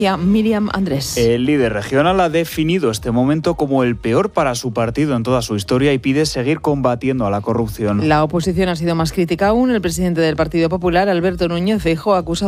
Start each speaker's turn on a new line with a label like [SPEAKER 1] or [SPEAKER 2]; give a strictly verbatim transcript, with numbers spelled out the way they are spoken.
[SPEAKER 1] Miriam Andrés.
[SPEAKER 2] El líder regional ha definido este momento como el peor para su partido en toda su historia y pide seguir combatiendo a la corrupción.
[SPEAKER 1] La oposición ha sido más crítica aún. El presidente del Partido Popular, Alberto Núñez Feijóo, ha acusado